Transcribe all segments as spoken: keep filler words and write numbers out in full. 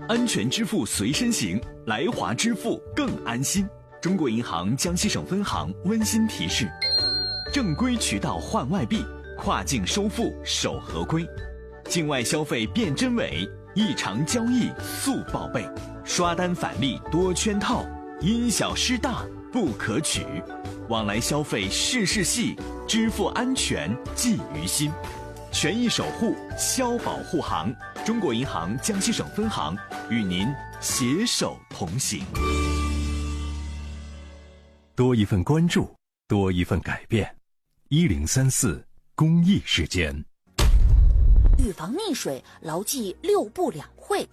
安全支付随身行，来华支付更安心。中国银行江西省分行温馨提示：正规渠道换外币，跨境收付守合规。境外消费辨真伪，异常交易速报备。刷单返利多圈套，因小失大不可取。往来消费事事细，支付安全记于心。权益守护，消保护航。中国银行江西省分行与您携手同行。 多一份关注，多一份改变。一零三四公益时间。 预防溺水，牢记六不两会。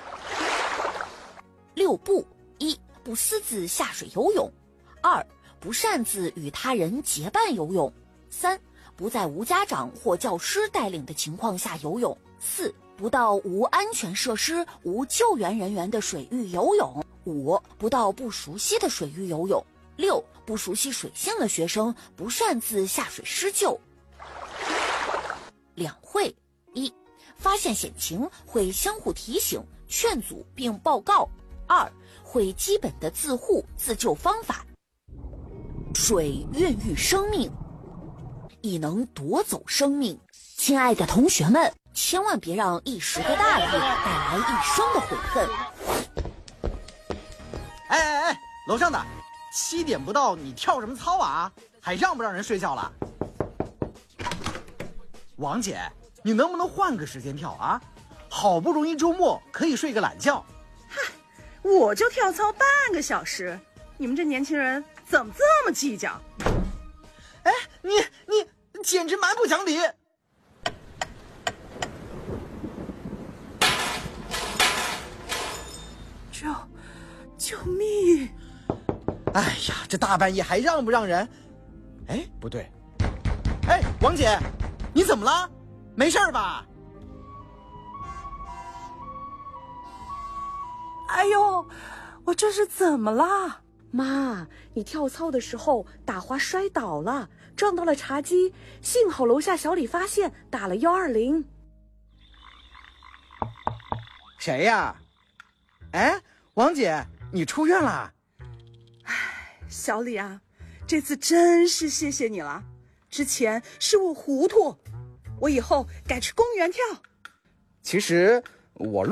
六不：一、不私自下水游泳；二、不擅自与他人结伴游泳；三、不在无家长或教师带领的情况下游泳；四、不到无安全设施、无救援人员的水域游泳；五、不到不熟悉的水域游泳；六、不熟悉水性的学生不擅自下水施救。两会：一、发现险情会相互提醒、劝阻并报告；二、会基本的自护自救方法。水孕育生命，亦能夺走生命。亲爱的同学们，千万别让一时的大意带来一生的悔恨。 哎哎哎，楼上的，七点不到你跳什么操啊？还让不让人睡觉了？王姐，你能不能换个时间跳啊？好不容易周末可以睡个懒觉。 嗨，我就跳操半个小时，你们这年轻人怎么这么计较？ 哎，你你简直蛮不讲理！ 救救命！ 哎呀，这大半夜还让不让人？哎，不对，哎，王姐，你怎么了？没事吧？ 哎呦，我这是怎么了？妈，你跳操的时候打滑摔倒了，撞到了茶几，幸好楼下小李发现，打了幺二零。 谁呀？哎，王姐，你出院了？ 哎，小李啊，这次真是谢谢你了，之前是我糊涂，我以后改去公园跳。 其实我